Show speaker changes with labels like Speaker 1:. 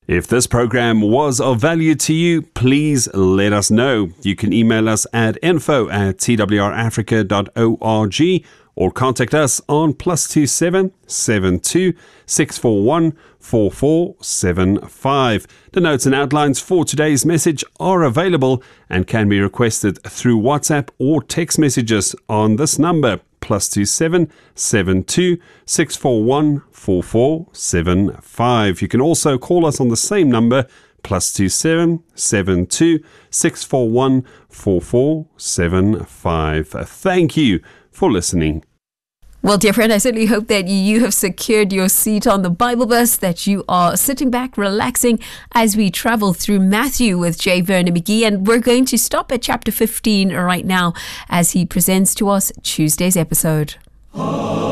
Speaker 1: If this program was of value to you, please let us know. You can email us at info@twrafrica.org or contact us on +27 72 641 4475. The notes and outlines for today's message are available and can be requested through WhatsApp or text messages on this number, +27 72 641 4475. You can also call us on the same number, +27 72 641 4475. Thank you for listening.
Speaker 2: Well, dear friend, I certainly hope that you have secured your seat on the Bible bus, that you are sitting back, relaxing as we travel through Matthew with J. Vernon McGee. And we're going to stop at chapter 15 right now as he presents to us Tuesday's episode.